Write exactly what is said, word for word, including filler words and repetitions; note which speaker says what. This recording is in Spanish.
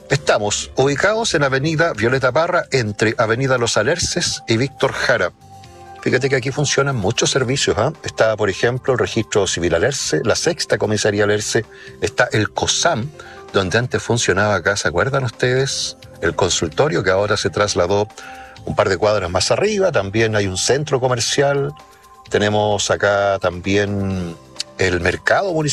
Speaker 1: Estamos ubicados en Avenida Violeta Parra, entre Avenida Los Alerces y Víctor Jara. Fíjate que aquí funcionan muchos servicios, ¿eh? Está, por ejemplo, el Registro Civil Alerce, la Sexta Comisaría Alerce, está el COSAM, donde antes funcionaba acá, ¿se acuerdan ustedes? El consultorio, que ahora se trasladó un par de cuadras más arriba. También hay un centro comercial. Tenemos acá también el mercado municipal.